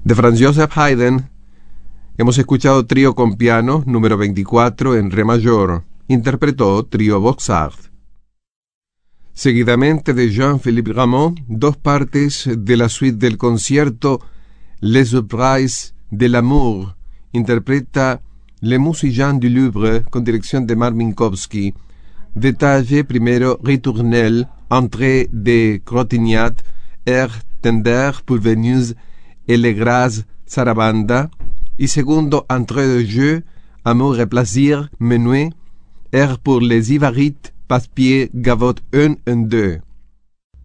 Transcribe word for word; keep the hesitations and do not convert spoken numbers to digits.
De Franz Joseph Haydn hemos escuchado Trío con piano número veinticuatro en re mayor. Interpretó Trío Boxart. Seguidamente de Jean-Philippe Rameau, dos partes de la suite del concierto Les Surprises de l'amour. Interpreta Les Musiciens du Louvre con dirección de Marc Minkowski. Detalle primero Ritournelle, entrée de Crotignat, air tender pour Vénus et les grâces sarabanda, y segundo entrée de jeu, amour et plaisir, menuet, air pour les Ivarites, passe-pied, gavotte un et deux.